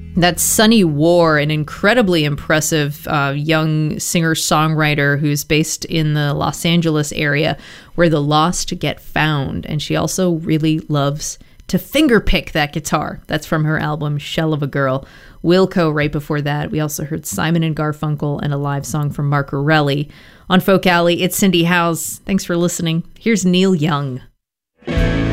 That's Sunny War, an incredibly impressive young singer-songwriter who's based in the Los Angeles area where the lost get found. And she also really loves to fingerpick that guitar. That's from her album Shell of a Girl. Wilco right before that. We also heard Simon and Garfunkel and a live song from Mark Corelli. On Folk Alley, it's Cindy Howes. Thanks for listening. Here's Neil Young.